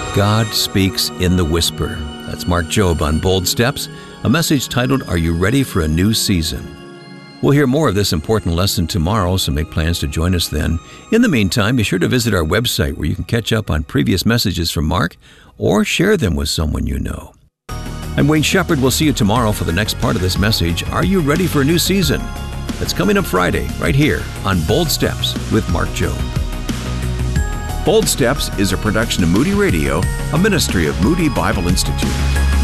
God speaks in the whisper. That's Mark Jobe on Bold Steps, a message titled, Are You Ready for a New Season? We'll hear more of this important lesson tomorrow, so make plans to join us then. In the meantime, be sure to visit our website where you can catch up on previous messages from Mark or share them with someone you know. I'm Wayne Shepherd. We'll see you tomorrow for the next part of this message. Are you ready for a new season? That's coming up Friday, right here on Bold Steps with Mark Jobe. Bold Steps is a production of Moody Radio, a ministry of Moody Bible Institute.